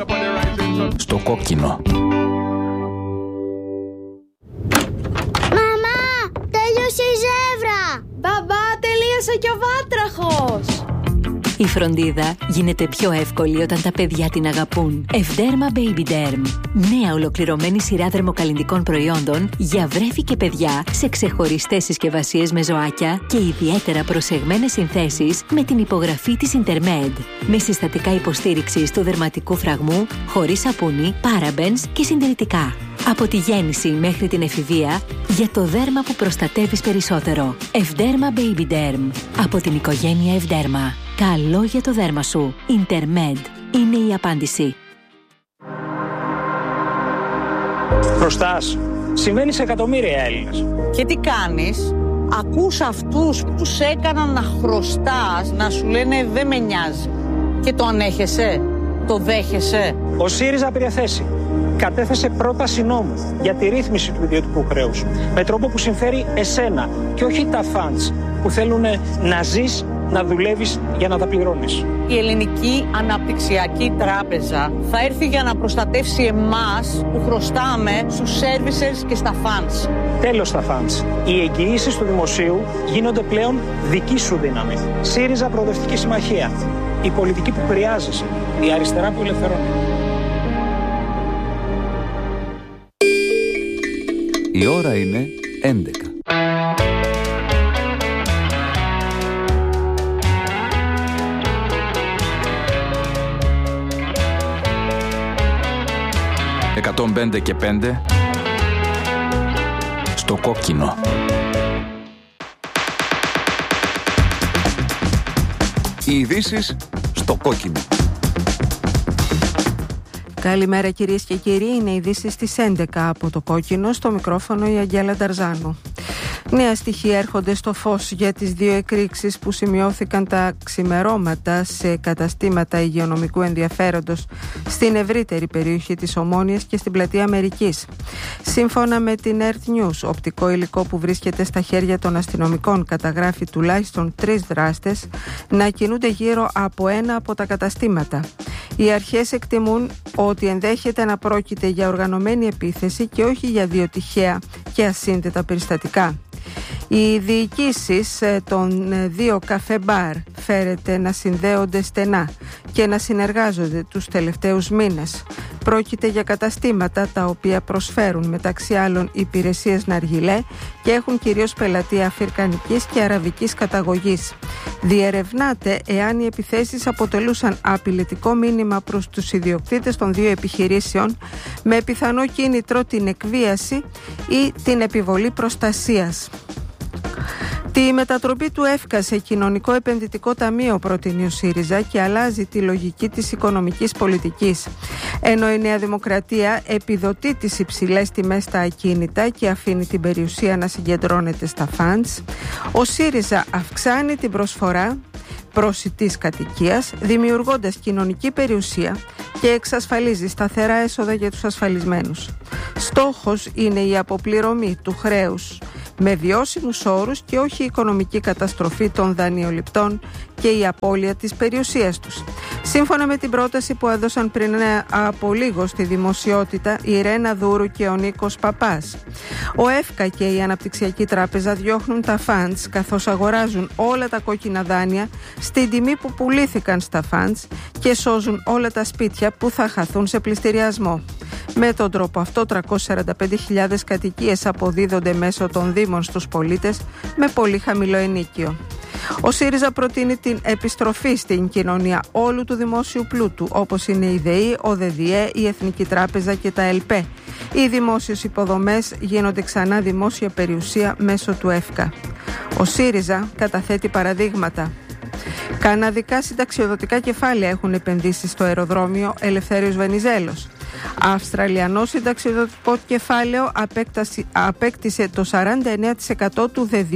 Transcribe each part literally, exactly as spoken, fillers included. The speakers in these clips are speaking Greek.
Στο κόκκινο. Μαμά, τέλειωσε η ζεύρα. Μπαμπά, τελείωσε και ο βάτραχος. Η φροντίδα γίνεται πιο εύκολη όταν τα παιδιά την αγαπούν. Ευδέρμα Baby Derm. Νέα ολοκληρωμένη σειρά δερμοκαλλυντικών προϊόντων για βρέφη και παιδιά σε ξεχωριστές συσκευασίες με ζωάκια και ιδιαίτερα προσεγμένες συνθέσεις με την υπογραφή της Intermed. Με συστατικά υποστήριξης του δερματικού φραγμού, χωρίς σαπούνι, parabens και συντηρητικά. Από τη γέννηση μέχρι την εφηβεία, για το δέρμα που προστατεύεις περισσότερο. Ευδέρμα Baby Derm. Από την οικογένεια Ευδέρμα. Καλό για το δέρμα σου. Intermed είναι η απάντηση. Χρωστάς. Συμβαίνει σε εκατομμύρια Έλληνες. Και τι κάνεις? Ακούς αυτούς που σε έκαναν να χρωστάς, να σου λένε δεν με νοιάζει. Και το ανέχεσαι? Το δέχεσαι? Ο ΣΥΡΙΖΑ πήρε θέση. Κατέθεσε πρόταση νόμου για τη ρύθμιση του ιδιωτικού χρέους. Με τρόπο που συμφέρει εσένα και όχι τα φαντς που θέλουν να ζεις, να δουλεύεις για να τα πληρώνεις. Η Ελληνική Αναπτυξιακή Τράπεζα θα έρθει για να προστατεύσει εμάς που χρωστάμε στους services και στα funds. Τέλος στα funds. Οι εγγυήσεις του δημοσίου γίνονται πλέον δική σου δύναμη. ΣΥΡΙΖΑ Προοδευτική Συμμαχία. Η πολιτική που χρειάζεσαι. Η αριστερά που ελευθερώνει. Η ώρα είναι έντεκα. εκατόν πέντε και πέντε στο κόκκινο. Οι ειδήσεις στο κόκκινο. Καλημέρα κυρίες και κύριοι, είναι οι ειδήσεις στις έντεκα από το κόκκινο, στο μικρόφωνο η Αγγέλα Νταρζάνου. Νέα στοιχεία έρχονται στο φως για τις δύο εκρήξεις που σημειώθηκαν τα ξημερώματα σε καταστήματα υγειονομικού ενδιαφέροντος στην ευρύτερη περιοχή της Ομόνοιας και στην πλατεία Αμερικής. Σύμφωνα με την Earth News, οπτικό υλικό που βρίσκεται στα χέρια των αστυνομικών καταγράφει τουλάχιστον τρεις δράστες να κινούνται γύρω από ένα από τα καταστήματα. Οι αρχές εκτιμούν ότι ενδέχεται να πρόκειται για οργανωμένη επίθεση και όχι για δύο τυχαία και ασύνδετα περιστατικά. Οι διοικήσεις των δύο καφέ μπαρ φέρεται να συνδέονται στενά και να συνεργάζονται τους τελευταίους μήνες. Πρόκειται για καταστήματα τα οποία προσφέρουν μεταξύ άλλων υπηρεσίες ναργιλέ και έχουν κυρίως πελατεία αφρικανικής και αραβικής καταγωγής. Διερευνάται εάν οι επιθέσεις αποτελούσαν απειλητικό μήνυμα προς τους ιδιοκτήτες των δύο επιχειρήσεων με πιθανό κίνητρο την εκβίαση ή την επιβολή προστασίας. Τη μετατροπή του ΕΦΚΑ σε κοινωνικό επενδυτικό ταμείο προτείνει ο ΣΥΡΙΖΑ και αλλάζει τη λογική της οικονομικής πολιτικής. Ενώ η Νέα Δημοκρατία επιδοτεί τις υψηλές τιμές στα ακίνητα και αφήνει την περιουσία να συγκεντρώνεται στα φαντς, ο ΣΥΡΙΖΑ αυξάνει την προσφορά πρόσιτης κατοικίας, δημιουργώντας κοινωνική περιουσία και εξασφαλίζει σταθερά έσοδα για τους ασφαλισμένους. Στόχος είναι η αποπληρωμή του χρέους με βιώσιμους όρους και όχι η οικονομική καταστροφή των δανειοληπτών και η απώλεια της περιουσίας τους. Σύμφωνα με την πρόταση που έδωσαν πριν από λίγο στη δημοσιότητα η Ρένα Δούρου και ο Νίκος Παπάς, ο ΕΦΚΑ και η Αναπτυξιακή Τράπεζα διώχνουν τα φαντς καθώς αγοράζουν όλα τα κόκκινα δάνεια στην τιμή που πουλήθηκαν στα φαντς και σώζουν όλα τα σπίτια που θα χαθούν σε πληστηριασμό. Με τον τρόπο αυτό τριακόσιες σαράντα πέντε χιλιάδες κατοικίες αποδίδονται μέσω των δήμων στους πολίτες με πολύ χαμηλό ενοίκιο. Ο ΣΥΡΙΖΑ προτείνει την επιστροφή στην κοινωνία όλου του δημόσιου πλούτου, όπως είναι η ΔΕΗ, ο ΔΔΕ, η Εθνική Τράπεζα και τα ΕΛΠΕ. Οι δημόσιες υποδομές γίνονται ξανά δημόσια περιουσία μέσω του ΕΦΚΑ. Ο ΣΥΡΙΖΑ καταθέτει παραδείγματα. Καναδικά συνταξιοδοτικά κεφάλαια έχουν επενδύσει στο αεροδρόμιο Ελευθέριος Βενιζέλος. Αυστραλιανό συνταξιοδοτικό κεφάλαιο απέκτησε το σαράντα εννέα τοις εκατό του ΔΔΕ.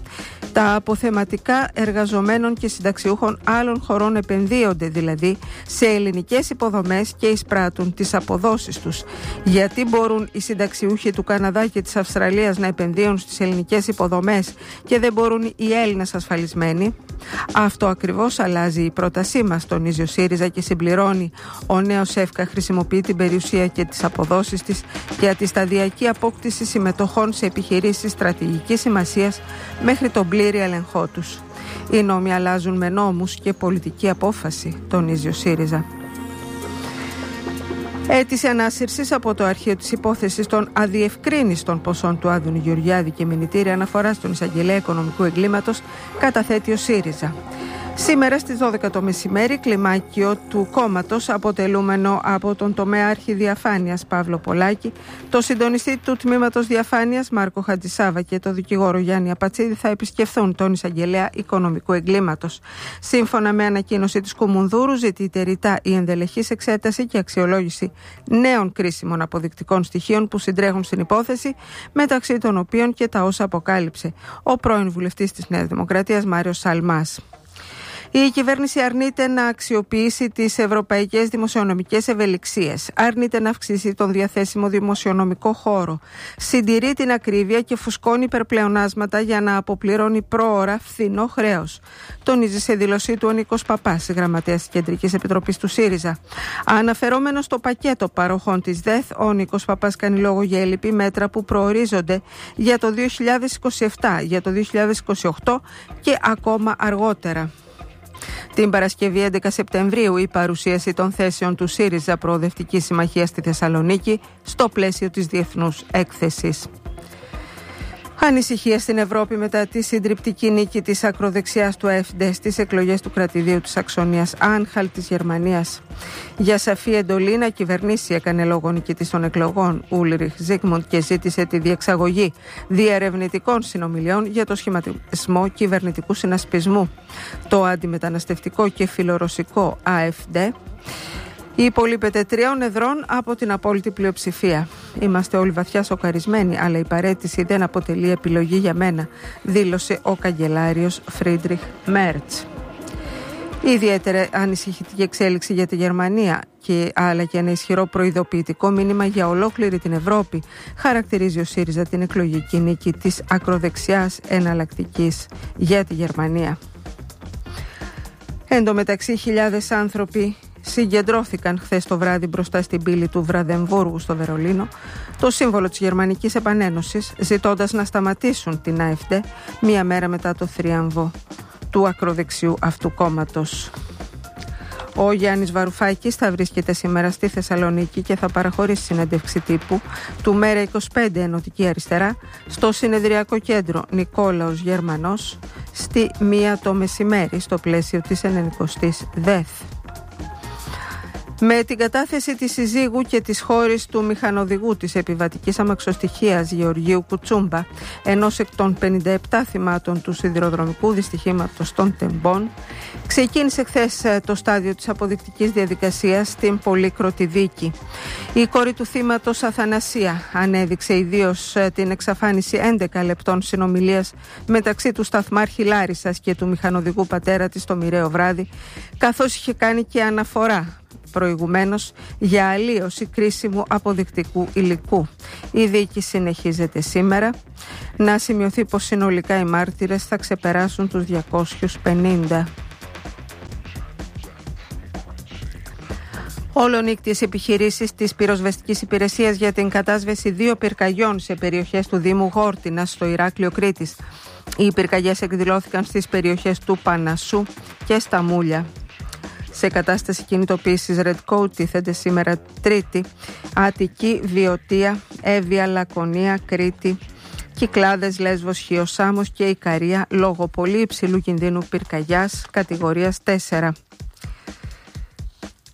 Τα αποθεματικά εργαζομένων και συνταξιούχων άλλων χωρών επενδύονται δηλαδή σε ελληνικές υποδομές και εισπράττουν τις αποδόσεις τους. Γιατί μπορούν οι συνταξιούχοι του Καναδά και της Αυστραλίας να επενδύουν στις ελληνικές υποδομές και δεν μπορούν οι Έλληνες ασφαλισμένοι? Αυτό ακριβώς αλλάζει η πρότασή μας, τονίζει ο ΣΥΡΙΖΑ και συμπληρώνει: ο νέος ΕΦΚΑ χρησιμοποιεί την περιουσία και τις αποδόσεις της για τη σταδιακή απόκτηση συμμετοχών σε επιχειρήσεις στρατηγικής σημασίας μέχρι τον πλήρη έλεγχό τους. Οι νόμοι αλλάζουν με νόμους και πολιτική απόφαση, τονίζει ο ΣΥΡΙΖΑ. Αίτηση ανάσυρσης από το αρχείο της υπόθεσης των αδιευκρίνιστων ποσών του Άδωνη Γεωργιάδη και μηνυτήρια αναφορά στον εισαγγελέα οικονομικού εγκλήματος καταθέτει ο ΣΥΡΙΖΑ. Σήμερα στις δώδεκα το μεσημέρι, κλιμάκιο του κόμματος αποτελούμενο από τον τομέαρχη διαφάνειας Παύλο Πολάκη, το συντονιστή του τμήματος διαφάνειας Μάρκο Χατζησάβα και το δικηγόρο Γιάννη Απατσίδη θα επισκεφθούν τον εισαγγελέα οικονομικού εγκλήματος. Σύμφωνα με ανακοίνωση της Κουμουνδούρου, ζητείται ρητά η ενδελεχής εξέταση και αξιολόγηση νέων κρίσιμων αποδεικτικών στοιχείων που συντρέχουν στην υπόθεση, μεταξύ των οποίων και τα όσα αποκάλυψε ο πρώην βουλευτής της Νέας Δημοκρατίας Μάριος Σαλμάς. Η κυβέρνηση αρνείται να αξιοποιήσει τις ευρωπαϊκές δημοσιονομικές ευελιξίες, αρνείται να αυξήσει τον διαθέσιμο δημοσιονομικό χώρο, συντηρεί την ακρίβεια και φουσκώνει υπερπλεονάσματα για να αποπληρώνει πρόωρα φθηνό χρέος. Τονίζει σε δήλωσή του ο Νίκος Παπάς, γραμματέας της Κεντρικής Επιτροπής του ΣΥΡΙΖΑ. Αναφερόμενο στο πακέτο παροχών της ΔΕΘ, ο Νίκος Παπάς κάνει λόγο για έλλειπη μέτρα που προορίζονται για το δύο χιλιάδες είκοσι επτά, για το δύο χιλιάδες είκοσι οκτώ και ακόμα αργότερα. Την Παρασκευή έντεκα Σεπτεμβρίου η παρουσίαση των θέσεων του ΣΥΡΙΖΑ Προοδευτική Συμμαχία στη Θεσσαλονίκη στο πλαίσιο της Διεθνούς Έκθεσης. Ανησυχία στην Ευρώπη μετά τη συντριπτική νίκη της ακροδεξιάς του ΑΕΦΝΤΕ στις εκλογές του κρατηδίου της Σαξονίας Άνχαλτ της Γερμανίας. Για σαφή εντολή να κυβερνήσει έκανε λόγο νικητής των εκλογών Ούλριχ Ζίγμουντ και ζήτησε τη διεξαγωγή διερευνητικών συνομιλιών για το σχηματισμό κυβερνητικού συνασπισμού. Το αντιμεταναστευτικό και φιλορωσικό ΑΕΦΝΤΕ υπολείπεται τριών εδρών από την απόλυτη πλειοψηφία. Είμαστε όλοι βαθιά σοκαρισμένοι, αλλά η παραίτηση δεν αποτελεί επιλογή για μένα, δήλωσε ο καγκελάριος Φρίντριχ Μέρτς. Ιδιαίτερα ανησυχητική εξέλιξη για τη Γερμανία και αλλά και ένα ισχυρό προειδοποιητικό μήνυμα για ολόκληρη την Ευρώπη χαρακτηρίζει ο ΣΥΡΙΖΑ την εκλογική νίκη της ακροδεξιάς εναλλακτικής για τη Γερμανία. Εν τω μεταξύ, χιλιάδες άνθρωποι συγκεντρώθηκαν χθες το βράδυ μπροστά στην πύλη του Βραντεμβούργου στο Βερολίνο, το σύμβολο της Γερμανικής Επανένωσης, ζητώντας να σταματήσουν την ΑΕΦΝΤΕ μία μέρα μετά το θρίαμβο του ακροδεξιού αυτού κόμματος. Ο Γιάννης Βαρουφάκης θα βρίσκεται σήμερα στη Θεσσαλονίκη και θα παραχωρήσει συνέντευξη τύπου του Μέρα είκοσι πέντε Ενωτική Αριστερά στο συνεδριακό κέντρο Νικόλαος Γερμανός στη μία το μεσημέρι στο πλαίσιο της ενενηκοστής ΔΕΘ. Με την κατάθεση της συζύγου και της χώρης του μηχανοδηγού της επιβατικής αμαξοστοιχείας Γεωργίου Κουτσούμπα, ενός εκ των πενήντα επτά θυμάτων του σιδηροδρομικού δυστυχήματος των Τεμπών, ξεκίνησε χθες το στάδιο της αποδεικτικής διαδικασίας στην πολύκροτη δίκη. Η κόρη του θύματος Αθανασία ανέδειξε ιδίως την εξαφάνιση έντεκα λεπτών συνομιλίας μεταξύ του σταθμάρχη Λάρισσας και του μηχανοδηγού πατέρα της το μοιραίο βράδυ, καθώς είχε κάνει και αναφορά προηγουμένως για αλλίωση κρίσιμου αποδεικτικού υλικού. Η δίκη συνεχίζεται σήμερα. Να σημειωθεί πως συνολικά οι μάρτυρες θα ξεπεράσουν τους διακόσιους πενήντα. Ολονύκτιες επιχειρήσεις της πυροσβεστικής υπηρεσίας για την κατάσβεση δύο πυρκαγιών σε περιοχές του Δήμου Γόρτινας στο Ηράκλειο Κρήτης. Οι πυρκαγιές εκδηλώθηκαν στις περιοχές του Πανασού και στα Μούλια. Σε κατάσταση κινητοποίησης Red Coat τίθενται σήμερα Τρίτη Αττική, Βιωτία, Εύβοια, Λακωνία, Κρήτη, Κυκλάδες, Λέσβος, Χιωσάμος και Ικαρία λόγω πολύ υψηλού κινδύνου πυρκαγιάς κατηγορίας τέσσερα.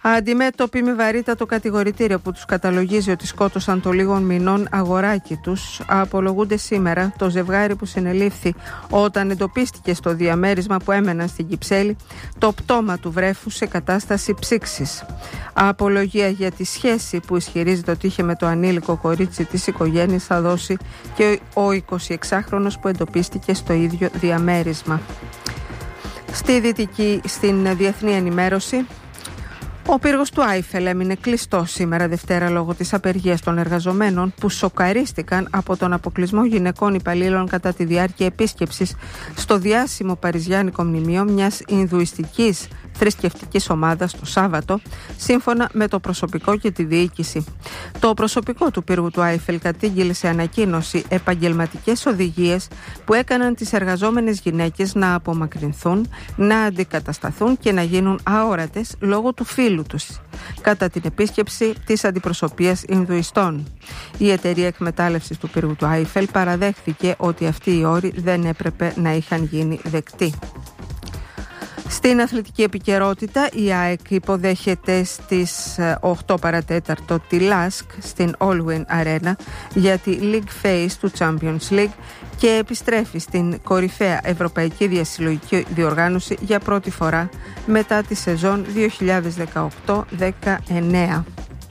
Αντιμέτωποι με βαρύτατο κατηγορητήριο που τους καταλογίζει ότι σκότωσαν το λίγων μηνών αγοράκι τους, απολογούνται σήμερα το ζευγάρι που συνελήφθη όταν εντοπίστηκε στο διαμέρισμα που έμεναν στην Κυψέλη το πτώμα του βρέφου σε κατάσταση ψήξης. Απολογία για τη σχέση που ισχυρίζεται ότι είχε με το ανήλικο κορίτσι της οικογένειας θα δώσει και ο εικοσιεξάχρονος που εντοπίστηκε στο ίδιο διαμέρισμα. Στη δυτική, στην διεθνή ενημέρωση, ο πύργος του Άιφελ έμεινε κλειστό σήμερα Δευτέρα λόγω της απεργίας των εργαζομένων που σοκαρίστηκαν από τον αποκλεισμό γυναικών υπαλλήλων κατά τη διάρκεια επίσκεψης στο διάσημο παριζιάνικο μνημείο μιας Ινδουιστικής θρησκευτικής ομάδας το Σάββατο, σύμφωνα με το προσωπικό και τη διοίκηση. Το προσωπικό του πύργου του Άιφελ κατήγγειλε σε ανακοίνωση επαγγελματικές οδηγίες που έκαναν τις εργαζόμενες γυναίκες να απομακρυνθούν, να αντικατασταθούν και να γίνουν αόρατες λόγω του φύλου τους, κατά την επίσκεψη της αντιπροσωπείας Ινδουιστών. Η εταιρεία εκμετάλλευσης του πύργου του Άιφελ παραδέχθηκε ότι αυτοί οι όροι δεν έπρεπε να είχαν γίνει δεκτοί. Στην αθλητική επικαιρότητα, η ΑΕΚ υποδέχεται στις οκτώ παρατέταρτο τη Λάσκ στην Allwyn Arena για τη League Phase του Champions League και επιστρέφει στην κορυφαία ευρωπαϊκή διασυλλογική διοργάνωση για πρώτη φορά μετά τη σεζόν δύο χιλιάδες δεκαοκτώ δεκαεννέα.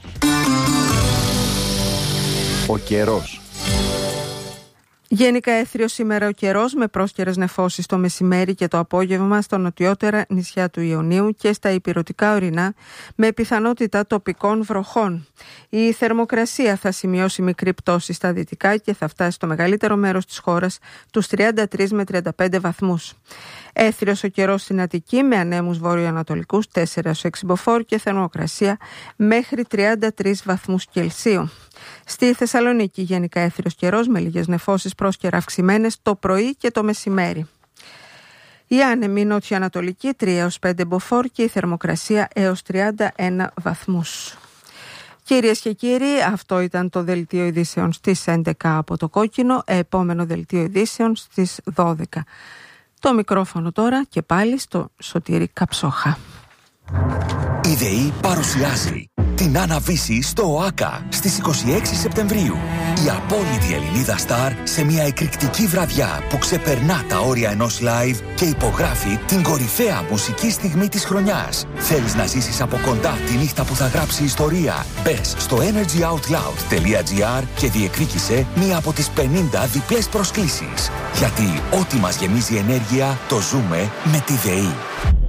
Ο καιρός. Γενικά έθριος σήμερα ο καιρός με πρόσκαιρες νεφώσεις το μεσημέρι και το απόγευμα στα νοτιότερα νησιά του Ιωνίου και στα ηπειρωτικά ορεινά με πιθανότητα τοπικών βροχών. Η θερμοκρασία θα σημειώσει μικρή πτώση στα δυτικά και θα φτάσει στο μεγαλύτερο μέρος της χώρας τους τριάντα τρεις με τριάντα πέντε βαθμούς. Έθριος ο καιρός στην Αττική με ανέμους βορειοανατολικούς τέσσερα έως έξι μποφόρ και θερμοκρασία μέχρι τριάντα τρεις βαθμούς Κελσίου. Στη Θεσσαλονίκη γενικά έθριος καιρός με λίγες νεφώσεις πρόσκαιρα αυξημένες το πρωί και το μεσημέρι. Η άνεμη νότιο-ανατολική τρία έως πέντε μποφόρ και η θερμοκρασία έως τριάντα ένα βαθμούς. Κυρίες και κύριοι, αυτό ήταν το δελτίο ειδήσεων στις έντεκα από το Κόκκινο, επόμενο δελτίο ειδήσεων στις δώδεκα. Το μικρόφωνο τώρα και πάλι στο Σωτήρη Καψόχα. Η ΔΕΗ παρουσιάζει την Άννα-Βύση στο ΟΑΚΑ στις είκοσι έξι Σεπτεμβρίου. Η απόλυτη Ελληνίδα στάρ σε μια εκρηκτική βραδιά που ξεπερνά τα όρια ενός live και υπογράφει την κορυφαία μουσική στιγμή της χρονιάς. Θέλεις να ζήσεις από κοντά τη νύχτα που θα γράψει ιστορία? Μπες στο energyoutloud.gr και διεκδίκησε μία από τις πενήντα διπλές προσκλήσεις. Γιατί ό,τι μας γεμίζει ενέργεια το ζούμε με τη ΔΕΗ.